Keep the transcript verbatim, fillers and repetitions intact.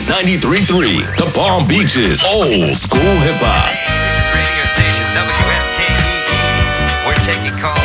ninety-three point three, the Palm Beaches old school hip hop. Hey, this is radio station W S K E E. We're taking calls